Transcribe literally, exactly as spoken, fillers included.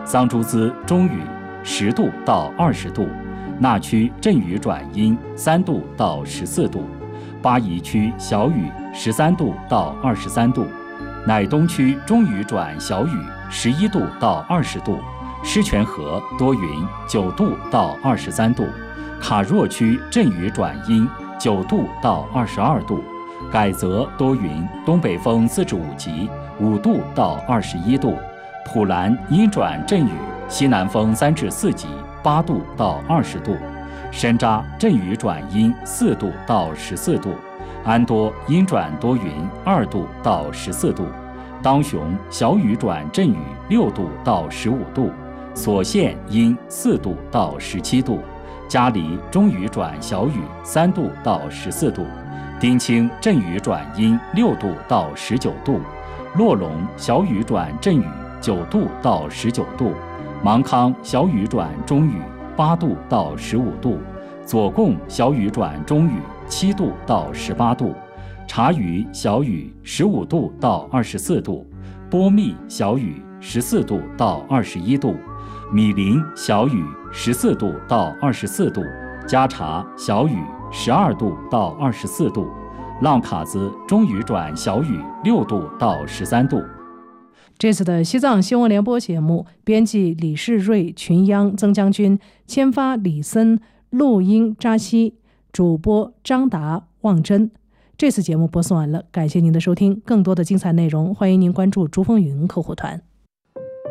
桑珠孜中雨十度到二十度，那区阵雨转阴三度到十四度，巴宜区小雨十三度到二十三度，乃东区中雨转小雨十一度到二十度，狮泉河多云九度到二十三度，卡若区阵雨转阴九度到二十二度，改则多云东北风四至五级五度到二十一度，普兰阴转阵雨西南风三至四级八度到二十度，山楂阵雨转阴四度到十四度，安多阴转多云二度到十四度，当雄小雨转阵雨六度到十五度，所县阴四度到十七度，嘉黎中雨转小雨三度到十四度，丁清阵雨转阴六度到十九度，洛龙小雨转阵雨九度到十九度，芒康小雨转中雨八度到十五度，左贡小雨转中雨七度到十八度，察隅小雨十五度到二十四度，波密小雨十四度到二十一度，米林小雨十四度到二十四度，加察小雨十二度到二十四度，浪卡子中雨转小雨六度到十三度。 这次的西藏新闻联播节目，编辑李世瑞、群央、曾将军，签发李森，录音扎西，主播张达、望真。这次节目播送完了，感谢您的收听。更多的精彩内容，欢迎您关注竹风云客户团。